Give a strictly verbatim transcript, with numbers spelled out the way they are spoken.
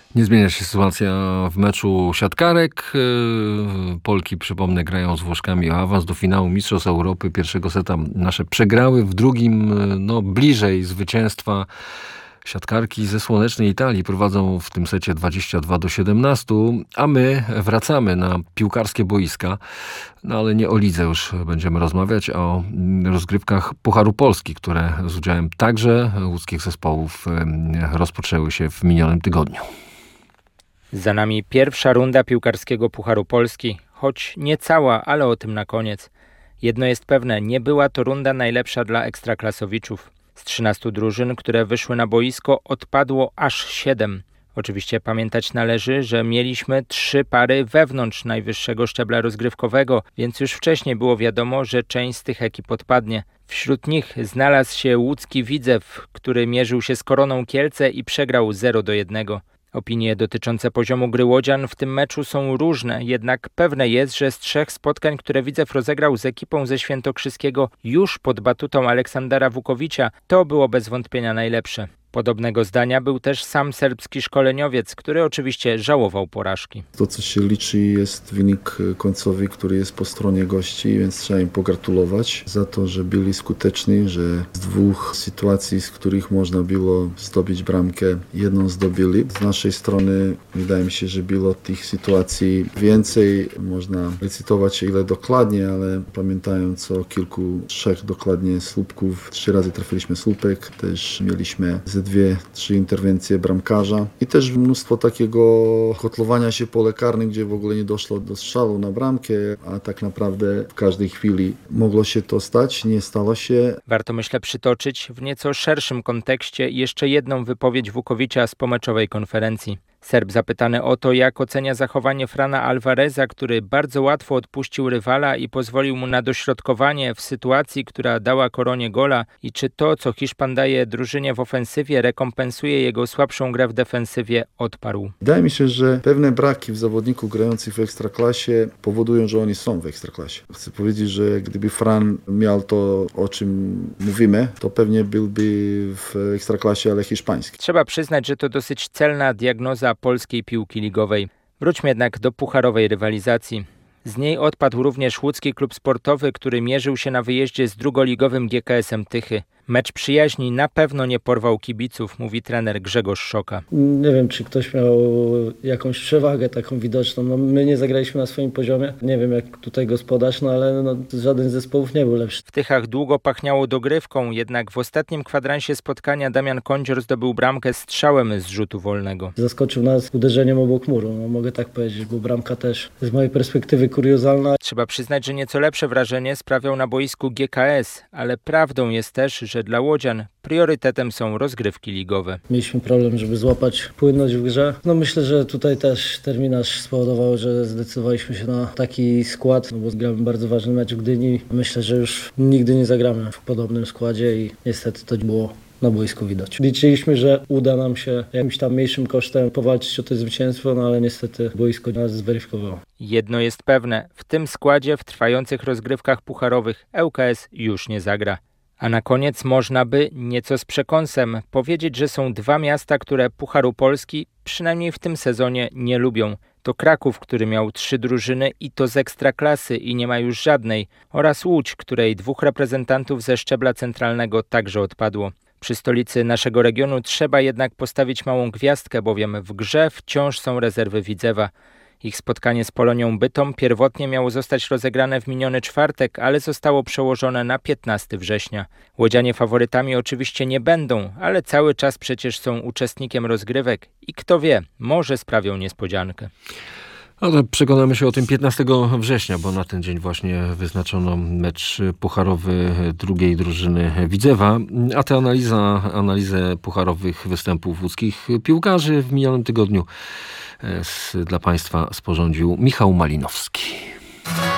Nie zmienia się sytuacja w meczu siatkarek. Polki, przypomnę, grają z Włoszkami o awans do finału Mistrzostw Europy. Pierwszego seta nasze przegrały, w drugim no, bliżej zwycięstwa. Siatkarki ze słonecznej Italii prowadzą w tym secie dwadzieścia dwa do siedemnastu, a my wracamy na piłkarskie boiska. No ale nie o lidze już będziemy rozmawiać, a o rozgrywkach Pucharu Polski, które z udziałem także łódzkich zespołów rozpoczęły się w minionym tygodniu. Za nami pierwsza runda piłkarskiego Pucharu Polski, choć nie cała, ale o tym na koniec. Jedno jest pewne, nie była to runda najlepsza dla ekstraklasowiczów. Z trzynastu drużyn, które wyszły na boisko, odpadło aż siedem. Oczywiście pamiętać należy, że mieliśmy trzy pary wewnątrz najwyższego szczebla rozgrywkowego, więc już wcześniej było wiadomo, że część z tych ekip odpadnie. Wśród nich znalazł się łódzki Widzew, który mierzył się z Koroną Kielce i przegrał zero do jednego. Opinie dotyczące poziomu gry łodzian w tym meczu są różne, jednak pewne jest, że z trzech spotkań, które Widzew rozegrał z ekipą ze Świętokrzyskiego już pod batutą Aleksandra Wukowicza, to było bez wątpienia najlepsze. Podobnego zdania był też sam serbski szkoleniowiec, który oczywiście żałował porażki. To, co się liczy, jest wynik końcowy, który jest po stronie gości, więc trzeba im pogratulować za to, że byli skuteczni, że z dwóch sytuacji, z których można było zdobyć bramkę, jedną zdobyli. Z naszej strony wydaje mi się, że było tych sytuacji więcej. Można licytować ile dokładnie, ale pamiętając o kilku, trzech dokładnie słupków, trzy razy trafiliśmy słupek, też mieliśmy ze dwie, trzy interwencje bramkarza i też mnóstwo takiego kotlowania się pole karne, gdzie w ogóle nie doszło do strzału na bramkę, a tak naprawdę w każdej chwili mogło się to stać, nie stało się. Warto, myślę, przytoczyć w nieco szerszym kontekście jeszcze jedną wypowiedź Wukowicza z pomeczowej konferencji. Serb zapytany o to, jak ocenia zachowanie Frana Alvareza, który bardzo łatwo odpuścił rywala i pozwolił mu na dośrodkowanie w sytuacji, która dała Koronie gola, i czy to, co Hiszpan daje drużynie w ofensywie, rekompensuje jego słabszą grę w defensywie, odparł. Wydaje mi się, że pewne braki w zawodniku grających w Ekstraklasie powodują, że oni są w Ekstraklasie. Chcę powiedzieć, że gdyby Fran miał to, o czym mówimy, to pewnie byłby w Ekstraklasie, ale hiszpańskiej. Trzeba przyznać, że to dosyć celna diagnoza polskiej piłki ligowej. Wróćmy jednak do pucharowej rywalizacji. Z niej odpadł również łódzki klub sportowy, który mierzył się na wyjeździe z drugoligowym G K S-em Tychy. Mecz przyjaźni na pewno nie porwał kibiców, mówi trener Grzegorz Szoka. Nie wiem, czy ktoś miał jakąś przewagę taką widoczną. No, my nie zagraliśmy na swoim poziomie. Nie wiem, jak tutaj gospodarz, no ale no, żaden z zespołów nie był lepszy. W Tychach długo pachniało dogrywką, jednak w ostatnim kwadransie spotkania Damian Kądzior zdobył bramkę strzałem z rzutu wolnego. Zaskoczył nas uderzeniem obok muru, no, mogę tak powiedzieć, bo bramka też z mojej perspektywy kuriozalna. Trzeba przyznać, że nieco lepsze wrażenie sprawiał na boisku G K S, ale prawdą jest też, że dla łodzian priorytetem są rozgrywki ligowe. Mieliśmy problem, żeby złapać płynność w grze. No myślę, że tutaj też terminarz spowodował, że zdecydowaliśmy się na taki skład, no bo gramy bardzo ważny mecz w Gdyni. Myślę, że już nigdy nie zagramy w podobnym składzie i niestety to było na boisku widać. Liczyliśmy, że uda nam się jakimś tam mniejszym kosztem powalczyć o to zwycięstwo, no ale niestety boisko nas zweryfikowało. Jedno jest pewne, w tym składzie w trwających rozgrywkach pucharowych L K S już nie zagra. A na koniec można by, nieco z przekąsem, powiedzieć, że są dwa miasta, które Pucharu Polski, przynajmniej w tym sezonie, nie lubią. To Kraków, który miał trzy drużyny i to z ekstraklasy i nie ma już żadnej, oraz Łódź, której dwóch reprezentantów ze szczebla centralnego także odpadło. Przy stolicy naszego regionu trzeba jednak postawić małą gwiazdkę, bowiem w grze wciąż są rezerwy Widzewa. Ich spotkanie z Polonią Bytom pierwotnie miało zostać rozegrane w miniony czwartek, ale zostało przełożone na piętnastego września. Łodzianie faworytami oczywiście nie będą, ale cały czas przecież są uczestnikiem rozgrywek i kto wie, może sprawią niespodziankę. Ale przekonamy się o tym piętnastego września, bo na ten dzień właśnie wyznaczono mecz pucharowy drugiej drużyny Widzewa, a tę analiza, analizę pucharowych występów łódzkich piłkarzy w minionym tygodniu dla Państwa sporządził Michał Malinowski.